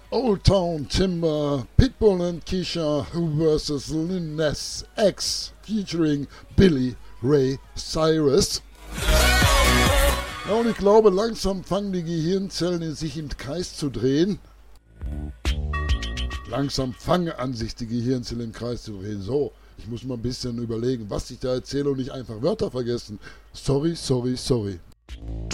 Old Town Timber, Pitbull and Keisha vs. Lil Nas X featuring Billy Ray Cyrus. Ja, und ich glaube, langsam fangen die Gehirnzellen in sich im Kreis zu drehen. Langsam fangen an, sich die Gehirnzellen im Kreis zu drehen. So, ich muss mal ein bisschen überlegen, was ich da erzähle und nicht einfach Wörter vergessen. Sorry, sorry, sorry.